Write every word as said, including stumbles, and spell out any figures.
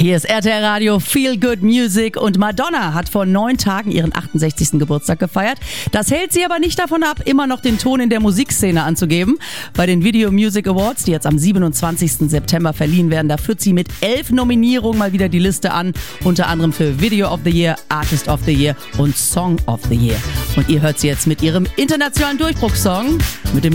Hier ist R T L Radio Feel Good Music und Madonna hat vor neun Tagen ihren achtundsechzigsten Geburtstag gefeiert. Das hält sie aber nicht davon ab, immer noch den Ton in der Musikszene anzugeben. Bei den Video Music Awards, die jetzt am siebenundzwanzigsten September verliehen werden, da führt sie mit elf Nominierungen mal wieder die Liste an. Unter anderem für Video of the Year, Artist of the Year und Song of the Year. Und ihr hört sie jetzt mit ihrem internationalen Durchbruchssong mit dem